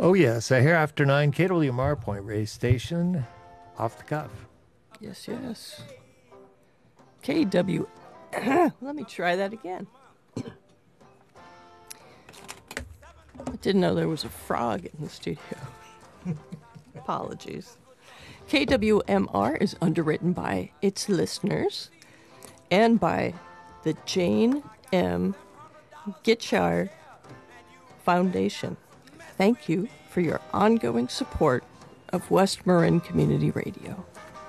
Oh, yes. I hear after 9, KWMR Point Reyes Station, off the cuff. Yes, yes. KW. Let me try that again. I didn't know there was a frog in the studio. Apologies. KWMR is underwritten by its listeners and by the Jane M. Gitchar Foundation. Thank you for your ongoing support of West Marin Community Radio.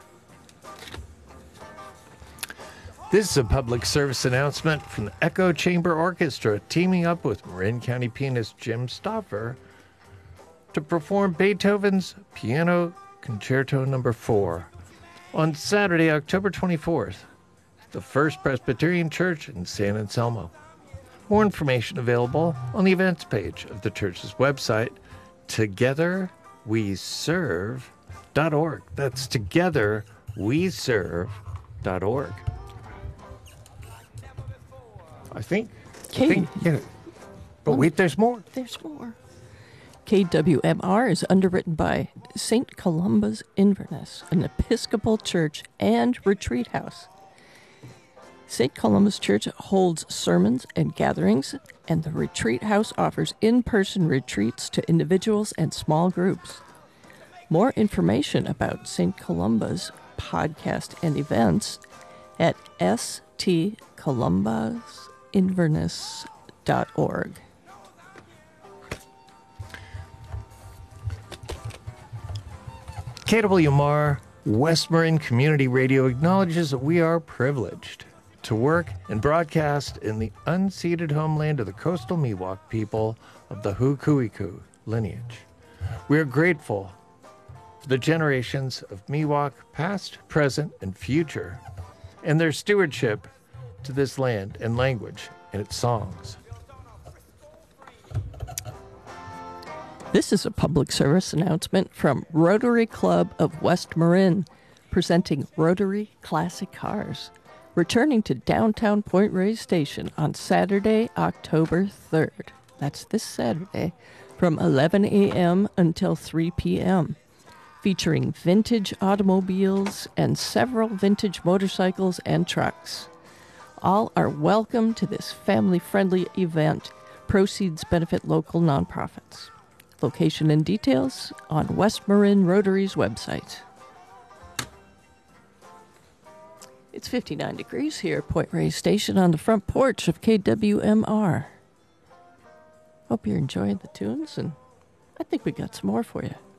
This is a public service announcement from the Echo Chamber Orchestra teaming up with Marin County pianist Jim Stauffer to perform Beethoven's Piano Concerto No. 4 on Saturday, October 24th, at the First Presbyterian Church in San Anselmo. More information available on the events page of the church's website, togetherweserve.org. That's togetherweserve.org. I think. Yeah. But wait, there's more. There's more. KWMR is underwritten by St. Columba's Inverness, an Episcopal church and retreat house. St. Columba's Church holds sermons and gatherings, and the retreat house offers in-person retreats to individuals and small groups. More information about St. Columba's podcast and events at stcolumbasinverness.org. KWMR West Marin Community Radio acknowledges that we are privileged to work and broadcast in the unceded homeland of the coastal Miwok people of the Hukuiku lineage. We are grateful for the generations of Miwok, past, present, and future, and their stewardship to this land and language and its songs. This is a public service announcement from Rotary Club of West Marin, presenting Rotary Classic Cars, returning to downtown Point Reyes Station on Saturday, October 3rd. That's this Saturday, from 11 a.m. until 3 p.m., featuring vintage automobiles and several vintage motorcycles and trucks. All are welcome to this family-friendly event. Proceeds benefit local nonprofits. Location and details on West Marin Rotary's website. It's 59 degrees here at Point Reyes Station on the front porch of KWMR. Hope you're enjoying the tunes, and I think we got some more for you.